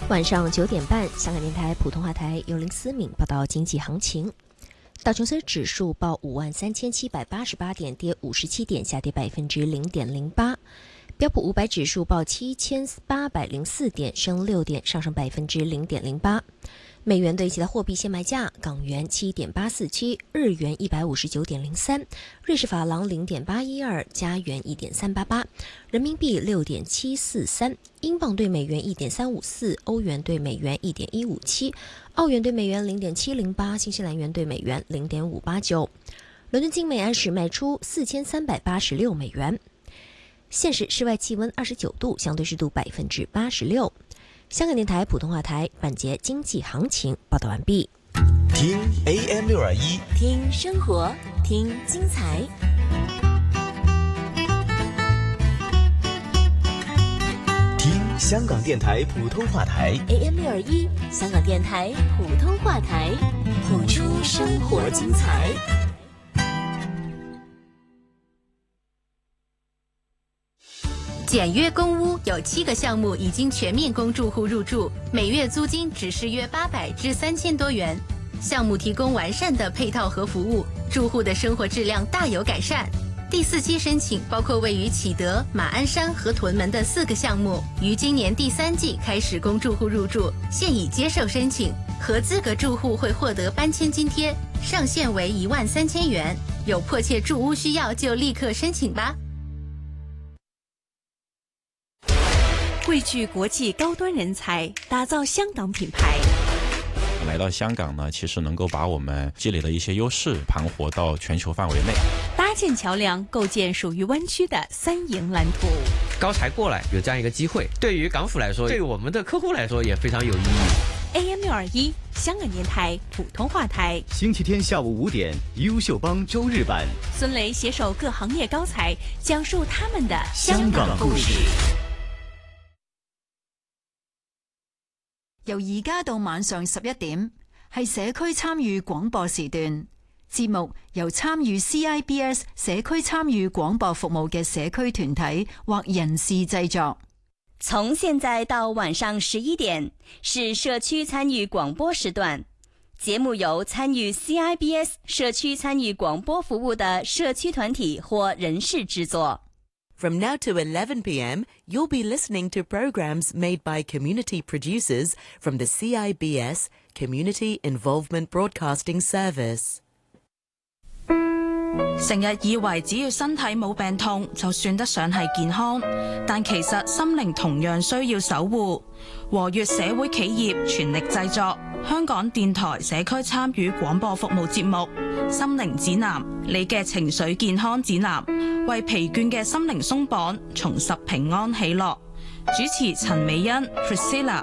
晚上9点半，香港电台普通话台由林思敏报道经济行情。道琼斯指数报53788点，跌57点，下跌0.08%。标普500指数报7804点，升6点，上升0.08%。美元对其他货币现卖价：港元7.847，日元159.03，瑞士法郎0.812，加元1.388，人民币6.743，英镑对美元1.354，欧元对美元1.157，澳元对美元0.708，新西兰元对美元0.589。伦敦金每安士卖出4386美元。现时室外气温29度，相对湿度86%。香港电台普通话台本节经济行情报道完毕。 听 AM621， 听生活，听精彩。 听香港电台普通话台 AM621，香港电台普通话台，谱出生活精彩。 简约公屋有7个项目已经全面供住户入住，每月租金只是约800至3000多元。项目提供完善的配套和服务，住户的生活质量大有改善。第4期申请包括位于启德、马鞍山和屯门的4个项目，于今年第3季开始供住户入住，现已接受申请。合资格住户会获得搬迁津贴，上限为13000元。有迫切住屋需要就立刻申请吧。 汇聚国际高端人才，打造香港品牌。 来到香港呢，其实能够把我们积累的一些优势盘活到全球范围内， 搭建桥梁，构建属于湾区的3赢蓝图。 高才过来有这样一个机会，对于港府来说，对于我们的客户来说也非常有意义。 AM621，香港电台普通话台， 星期天下午5点，优秀帮周日版， 孙雷携手各行业高才，讲述他们的香港故事。 由而家到晚上11點，係社區參與廣播時段。節目由參與 CIBS 社區參與廣播服務嘅社區團體或人士製作。 從現在到晚上11點，是社區參與廣播時段。節目由參與 CIBS 社區參與廣播服務的社區團體或人士製作。 From now to 11 p.m., you'll be listening to programs made by community producers from the CIBS Community Involvement Broadcasting Service. 成日以為只要身體冇病痛就算得上係健康，但其實心靈同樣需要守護。和悅社會企業全力製作香港電台社區參與廣播服務節目《心靈指南》，你嘅情緒健康指南，為疲倦嘅心靈鬆綁，重拾平安喜樂。主持陳美欣 Priscilla。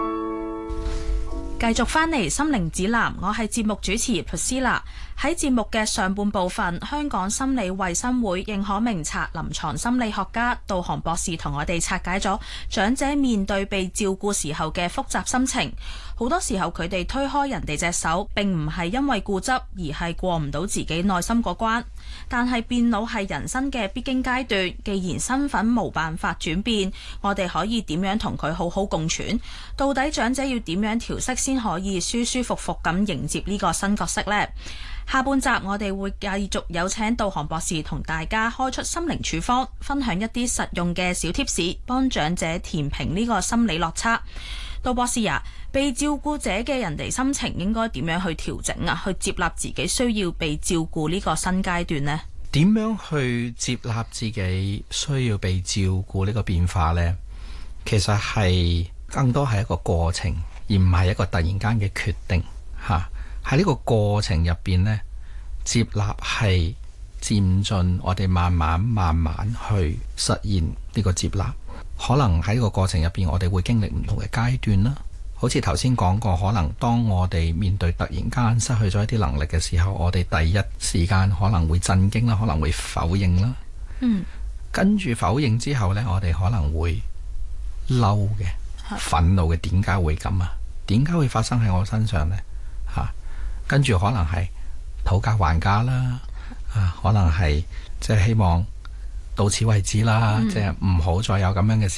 繼續返嚟心靈指南，我係節目主持 Priscilla。喺節目嘅上半部分，香港心理衛生會認可名冊臨床心理學家杜航博士同我哋拆解咗長者面對被照顧時候嘅複雜心情。好多時候佢哋推開人哋隻手，並唔係因為固執，而係過唔到自己內心嗰關。但係變老係人生嘅必經階段，既然身份冇辦法轉變，我哋可以點樣同佢好好共存？到底長者要點樣調適先可以舒舒服服咁迎接呢個新角色呢？下半集我哋會繼續有請杜航博士同大家開出心靈處方，分享一啲實用嘅小貼士，幫長者填平呢個心理落差。杜博士啊，被照顧者嘅人哋心情應該點樣去調整啊？去接納自己需要被照顧呢個新階段呢？ 點樣去接納自己需要被照顧呢個變化呢？其實係更多係一個過程，而唔係一個突然間嘅決定嚇。喺呢個過程入邊呢，接納係漸進，我哋慢慢去實現呢個接納。可能喺呢個過程入邊，我哋會經歷唔同嘅階段啦。好似頭先講過，可能當我哋面對突然間失去咗一啲能力嘅時候，我哋第一時間可能會震驚啦，可能會否認啦。跟住否認之後呢，我哋可能會嬲嘅、憤怒嘅，點解會咁啊？點解會發生喺我身上呢？跟住可能係討價還價啦，可能係即係希望到此為止啦，即係唔好再有咁樣嘅事。